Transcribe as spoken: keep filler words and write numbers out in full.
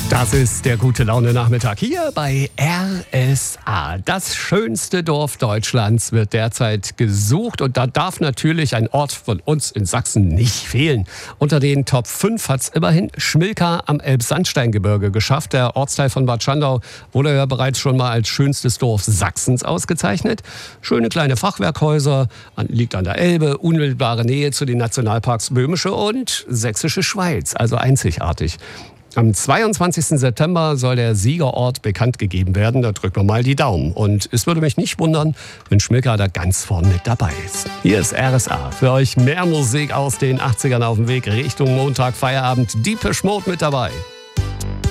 Das ist der Gute-Laune-Nachmittag hier bei R S A. Das schönste Dorf Deutschlands wird derzeit gesucht und da darf natürlich ein Ort von uns in Sachsen nicht fehlen. Unter den Top fünf hat es immerhin Schmilka am Elbsandsteingebirge geschafft. Der Ortsteil von Bad Schandau wurde ja bereits schon mal als schönstes Dorf Sachsens ausgezeichnet. Schöne kleine Fachwerkhäuser, liegt an der Elbe, unmittelbare Nähe zu den Nationalparks Böhmische und Sächsische Schweiz, also einzigartig. Am zweiundzwanzigsten September soll der Siegerort bekannt gegeben werden. Da drücken wir mal die Daumen. Und es würde mich nicht wundern, wenn Schmilka da ganz vorne mit dabei ist. Hier ist R S A. Für euch mehr Musik aus den achtzigern auf dem Weg Richtung Montag, Feierabend. Depeche Mode mit dabei.